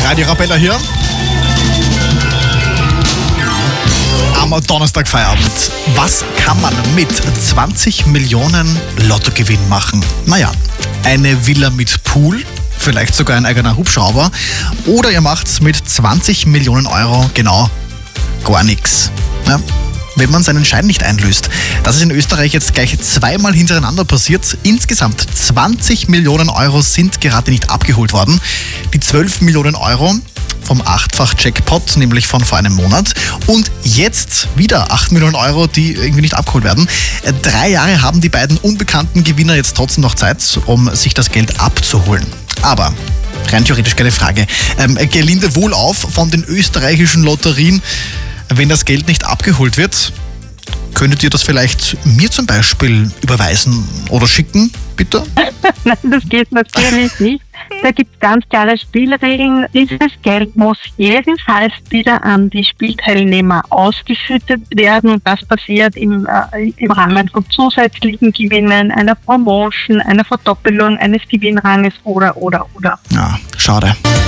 Radio Arabella hier. Am Donnerstag Feierabend. Was kann man mit 20 Millionen Lottogewinn machen? Naja, eine Villa mit Pool, vielleicht sogar ein eigener Hubschrauber. Oder ihr macht's mit 20 Millionen Euro genau gar nichts. Ja, wenn man seinen Schein nicht einlöst. Das ist in Österreich jetzt gleich zweimal hintereinander passiert. Insgesamt 20 Millionen Euro sind gerade nicht abgeholt worden. Die 12 Millionen Euro vom 8-fach-Jackpot, nämlich von vor einem Monat. Und jetzt wieder 8 Millionen Euro, die irgendwie nicht abgeholt werden. 3 Jahre haben die beiden unbekannten Gewinner jetzt trotzdem noch Zeit, um sich das Geld abzuholen. Aber rein theoretisch keine Frage. Gelinde wohlauf von den österreichischen Lotterien, wenn das Geld nicht abgeholt wird, könntet ihr das vielleicht mir zum Beispiel überweisen oder schicken, bitte? Nein, das geht natürlich nicht. Da gibt es ganz klare Spielregeln. Dieses Geld muss jedenfalls wieder an die Spielteilnehmer ausgeschüttet werden. Und das passiert im Rahmen von zusätzlichen Gewinnen, einer Promotion, einer Verdoppelung eines Gewinnranges oder. Ja, schade.